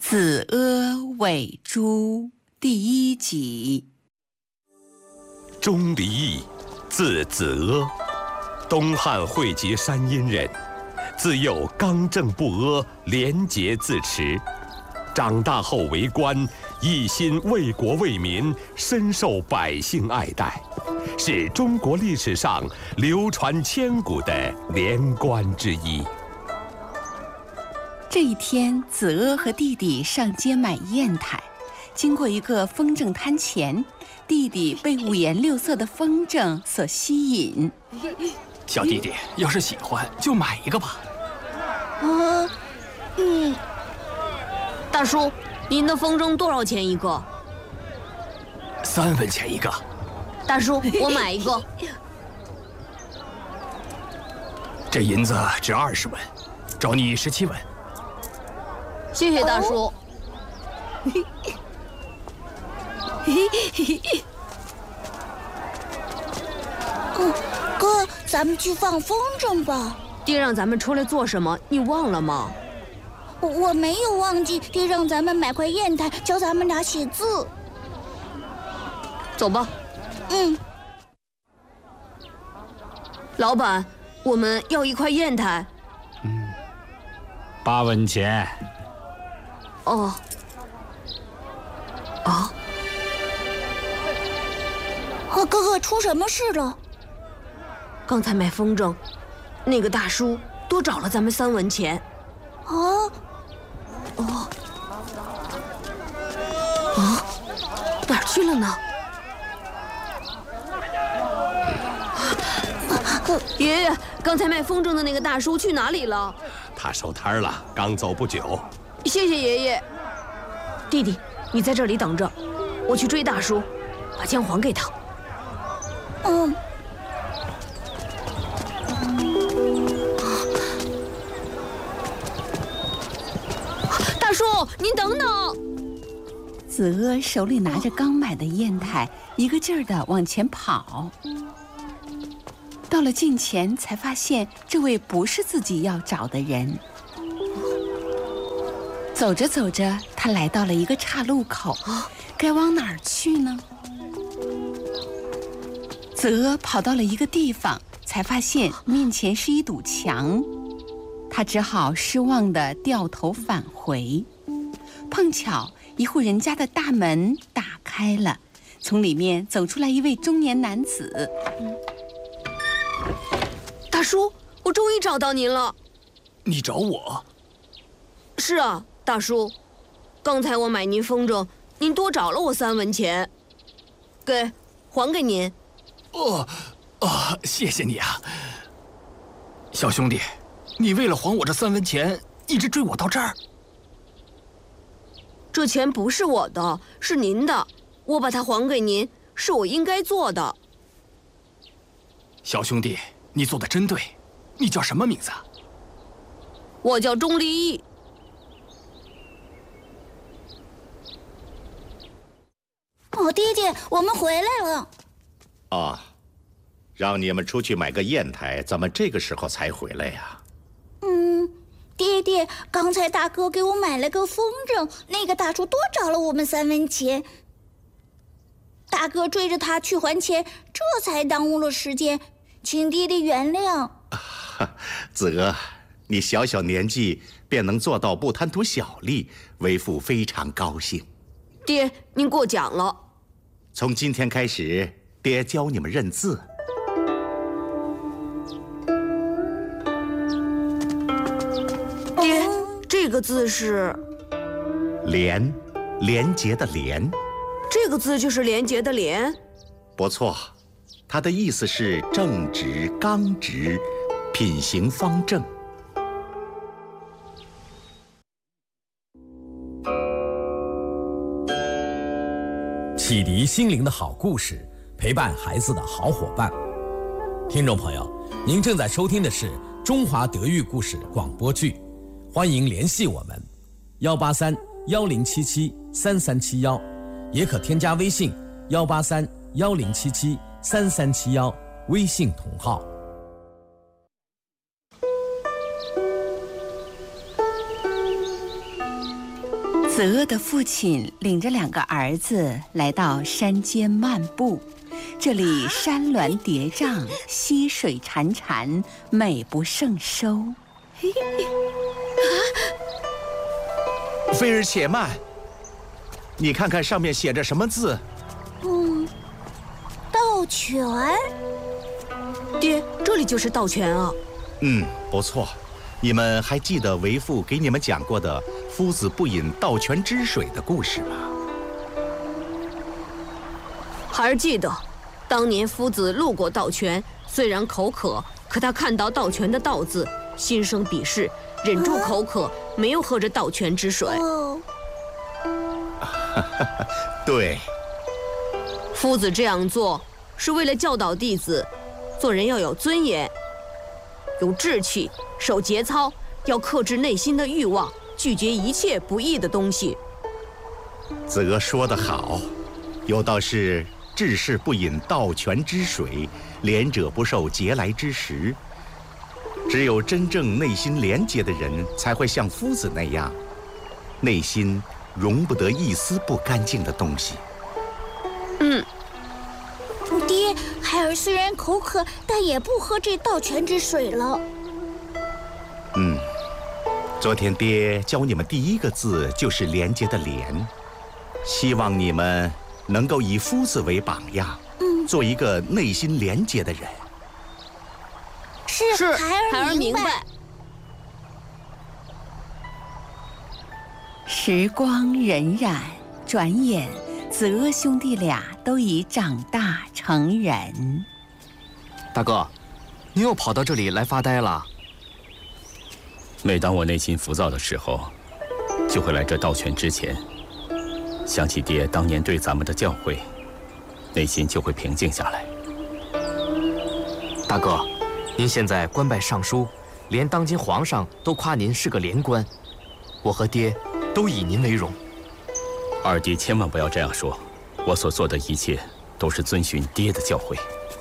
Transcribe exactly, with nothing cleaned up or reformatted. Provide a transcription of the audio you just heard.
子阿尾诸第一集。 钟离义，字子阿，东汉会稽山阴人，自幼刚正不阿，廉洁自持。长大后为官，一心为国为民，深受百姓爱戴，是中国历史上流传千古的廉官之一。 这一天，子阿和弟弟上街买砚台，经过一个风筝摊前，弟弟被五颜六色的风筝所吸引。 小弟弟，要是喜欢就买一个吧。 啊，嗯。 大叔，您的风筝多少钱一个？ 三文钱一个。 大叔，我买一个。 这银子值二十文，找你十七文。 谢谢大叔。 哦，哥，咱们去放风筝吧。 爹让咱们出来做什么？你忘了吗？ 我没有忘记，爹让咱们买块砚台，教咱们俩写字。 走吧。 嗯。 老板，我们要一块砚台。 嗯，八文钱。 哦。啊。 哦，哥哥，出什么事了？ 刚才买风筝，那个大叔多找了咱们三文钱。 哦。 哦，啊，哪儿去了呢？爷爷，刚才卖风筝的那个大叔去哪里了？ 他收摊了，刚走不久。 谢谢爷爷。弟弟，你在这里等着，我去追大叔，把钱还给他。 嗯。 大叔，您等等！ 子阿手里拿着刚买的砚台，一个劲儿地往前跑。到了近前，才发现这位不是自己要找的人。走着走着，他来到了一个岔路口，该往哪儿去呢？子阿跑到了一个地方，才发现面前是一堵墙。他只好失望地掉头返回。碰巧一户人家的大门打开了，从里面走出来一位中年男子。 大叔，我终于找到您了。 你找我？ 是啊，大叔，刚才我买您风筝，您多找了我三文钱，给，还给您。 哦，啊，谢谢你啊，小兄弟。你为了还我这三文钱，一直追我到这儿？ 这钱不是我的，是您的，我把它还给您，是我应该做的。 小兄弟，你做的真对。你叫什么名字？ 我叫钟离义。 哦，爹爹，我们回来了。 啊，让你们出去买个砚台，怎么这个时候才回来呀？ 嗯，爹爹，刚才大哥给我买了个风筝，那个大叔多找了我们三文钱。大哥追着他去还钱，这才耽误了时间，请爹爹原谅。 啊，子阿，你小小年纪便能做到不贪图小利，为父非常高兴。 爹，您过奖了。 从今天开始，爹教你们认字。 爹，这个字是廉，廉洁的廉。 这个字就是廉洁的廉。 不错，它的意思是正直、刚直，品行方正。 启迪心灵的好故事，陪伴孩子的好伙伴。听众朋友，您正在收听的是中华德育故事广播剧，欢迎联系我们幺八三幺零七七三三七幺，也可添加微信幺八三幺零七七三三七幺，微信同号。 子子鄂的父亲领着两个儿子来到山间漫步，这里山峦叠嶂，溪水潺潺，美不胜收。 菲儿且慢，你看看上面写着什么字？ 嗯，盗泉。 爹，这里就是盗泉啊。 嗯，不错。你们还记得为父给你们讲过的夫子不饮盗泉之水的故事吗？ 孩儿记得，当年夫子路过盗泉，虽然口渴，可他看到盗泉的盗字，心生鄙视，忍住口渴，没有喝着盗泉之水。 哦， 对， 夫子这样做是为了教导弟子，做人要有尊严，有志气，守节操，要克制内心的欲望，拒绝一切不义的东西。 子鄂说得好，有道是治世不饮盗泉之水，廉者不受嗟来之食。只有真正内心廉洁的人，才会像夫子那样，内心容不得一丝不干净的东西。 嗯， 爹，孩儿虽然口渴，但也不喝这盗泉之水了。 嗯，昨天爹教你们第一个字就是廉洁的廉，希望你们能够以夫子为榜样，嗯，做一个内心廉洁的人。 是， 是， 孩儿明白。 时光荏苒，转眼子鄂兄弟俩都已长大成人。 大哥，您又跑到这里来发呆了？ 每当我内心浮躁的时候，就会来这盗泉之前，想起爹当年对咱们的教诲，内心就会平静下来。 大哥，您现在官拜尚书，连当今皇上都夸您是个廉官，我和爹都以您为荣。 二弟千万不要这样说，我所做的一切都是遵循爹的教诲。